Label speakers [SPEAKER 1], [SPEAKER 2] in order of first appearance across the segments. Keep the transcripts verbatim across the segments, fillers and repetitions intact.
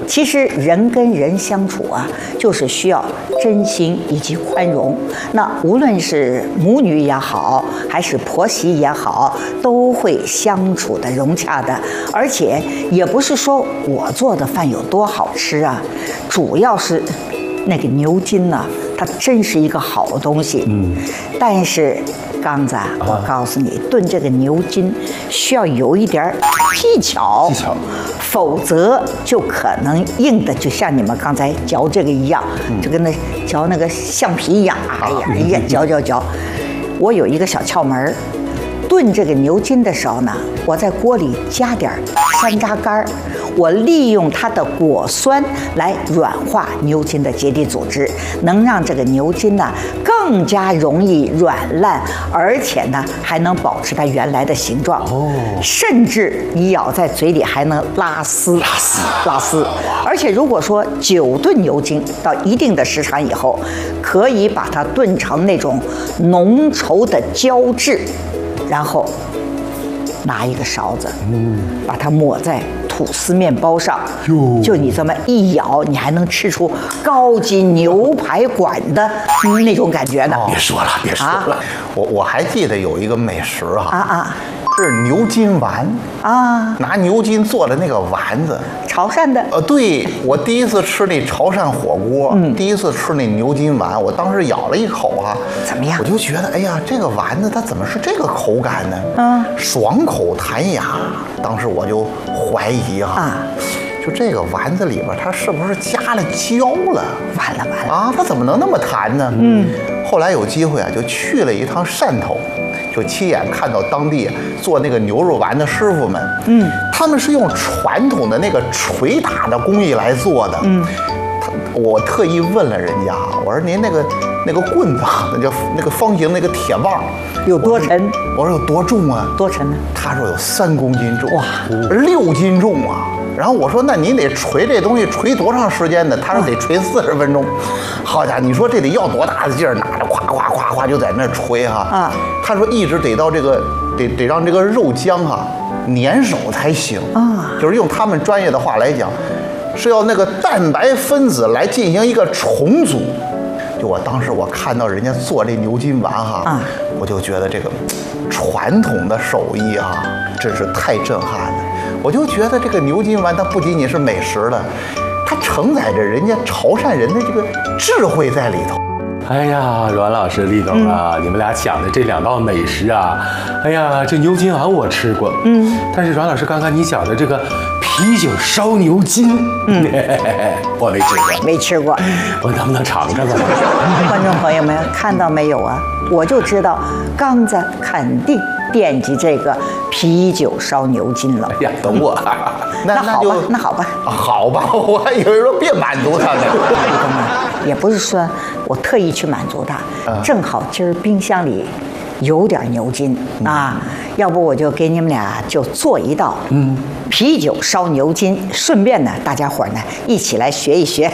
[SPEAKER 1] 其实人跟人相处啊，就是需要真心以及宽容。那无论是母女也好，还是婆媳也好，都会相处的融洽的。而且也不是说我做的饭有多好吃啊，主要是那个牛筋呢、啊，它真是一个好东西。嗯，但是刚子，我告诉你，炖这个牛筋需要有一点技巧，
[SPEAKER 2] 技巧，
[SPEAKER 1] 否则就可能硬的，就像你们刚才嚼这个一样，嗯、就跟那嚼那个橡皮一样。哎呀，一呀，嚼嚼嚼。我有一个小窍门，炖这个牛筋的时候呢，我在锅里加点山楂干，我利用它的果酸来软化牛筋的结缔组织，能让这个牛筋呢更加容易软烂，而且呢还能保持它原来的形状。哦，甚至你咬在嘴里还能拉丝，拉丝，拉丝。而且如果说久炖牛筋到一定的时长以后，可以把它炖成那种浓稠的胶质。然后拿一个勺子，嗯，把它抹在吐司面包上，就你这么一咬，你还能吃出高级牛排馆的那种感觉呢。
[SPEAKER 2] 别说了，别说了，啊、我我还记得有一个美食哈，
[SPEAKER 1] 啊啊，
[SPEAKER 2] 是牛筋丸
[SPEAKER 1] 啊，
[SPEAKER 2] 拿牛筋做的那个丸子。
[SPEAKER 1] 潮汕的，
[SPEAKER 2] 呃，对，我第一次吃那潮汕火锅，嗯，第一次吃那牛筋丸，我当时咬了一口啊，
[SPEAKER 1] 怎么样？
[SPEAKER 2] 我就觉得，哎呀，这个丸子它怎么是这个口感呢？嗯，爽口弹牙。当时我就怀疑哈，啊，就这个丸子里边它是不是加了胶了？
[SPEAKER 1] 完了完了
[SPEAKER 2] 啊，它怎么能那么弹呢？嗯，后来有机会啊，就去了一趟汕头。就亲眼看到当地做那个牛肉丸的师傅们，嗯，他们是用传统的那个捶打的工艺来做的，嗯，他我特意问了人家，我说您那个那个棍子，那叫那个方形那个铁棒
[SPEAKER 1] 有多沉？
[SPEAKER 2] 我说有多重啊？
[SPEAKER 1] 多沉呢？
[SPEAKER 2] 他说有三公斤重，哇，六斤重啊！然后我说那您得捶这东西捶多长时间呢？他说得捶四十分钟。好家伙，你说这得要多大的劲儿，拿着咵咵咵咵就在那捶哈。啊，他说一直得到这个得得让这个肉浆哈粘手才行啊，就是用他们专业的话来讲，是要那个蛋白分子来进行一个重组。就我当时我看到人家做这牛筋丸哈，啊，我就觉得这个传统的手艺啊，真是太震撼了。我就觉得这个牛筋丸它不仅仅是美食了，它承载着人家潮汕人的这个智慧在里头。
[SPEAKER 3] 哎呀，阮老师、李总啊，嗯、你们俩讲的这两道美食啊，哎呀，这牛筋丸我吃过，嗯，但是阮老师刚刚你讲的这个啤酒烧牛筋，嗯，我没吃过，
[SPEAKER 1] 没吃过，
[SPEAKER 3] 我能不能尝尝吧？
[SPEAKER 1] 观众朋友们看到没有啊？我就知道刚子肯定惦记这个啤酒烧牛筋了。
[SPEAKER 2] 哎呀，等我，那
[SPEAKER 1] 那好吧，那好吧，
[SPEAKER 2] 好吧，我还以为说别满足他呢。
[SPEAKER 1] 也不是说我特意去满足他，嗯、正好今儿冰箱里有点牛筋、嗯、啊，要不我就给你们俩就做一道，嗯，啤酒烧牛筋，顺便呢，大家伙呢一起来学一学。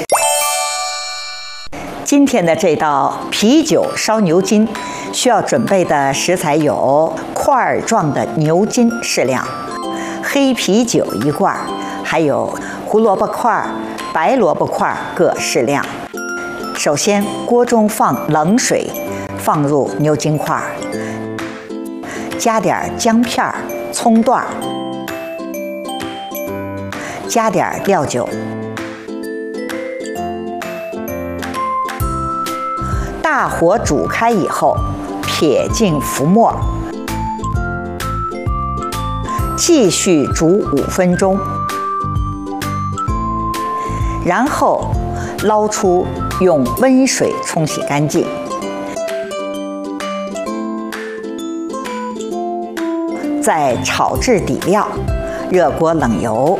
[SPEAKER 1] 今天的这道啤酒烧牛筋需要准备的食材有块儿状的牛筋适量，黑啤酒一罐，还有胡萝卜块、白萝卜块各适量。首先，锅中放冷水，放入牛筋块，加点姜片、葱段，加点料酒。大火煮开以后，撇进浮沫，继续煮五分钟，然后捞出，用温水冲洗干净。再炒制底料，热锅冷油，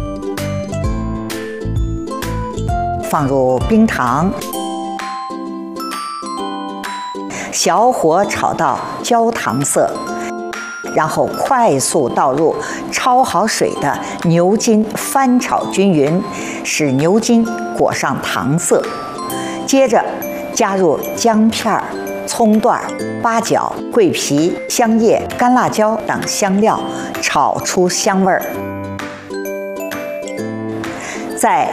[SPEAKER 1] 放入冰糖。小火炒到焦糖色，然后快速倒入焯好水的牛筋，翻炒均匀，使牛筋裹上糖色。接着加入姜片、葱段、八角、桂皮、香叶、干辣椒等香料，炒出香味儿。再